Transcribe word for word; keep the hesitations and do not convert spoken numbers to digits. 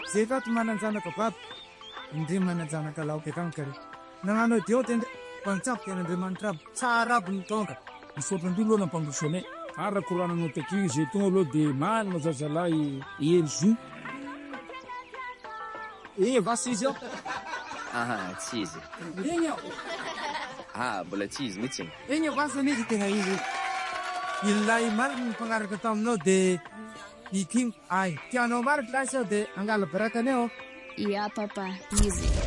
Zekat mananjanaka baby indray mananjanaka laoka kankary nagnano dio tendre pantsap ten'Andriamanitra aby tsara aby ny tonga Misaotra indrindra aloha nampandrosoanay arakorananao taky zay tonga aloha dia manana zazalahy Elzo. Eh vasy izy ao Ah, tsy izy. eny ao Ah, mbola tsy izy mihitsy. eny ao vasy anizy tegna izy ilay marina ny mpanaraka taminao dia ikiny ay tianao marina lasy ao dia angala barakany ao Ya papa, easy.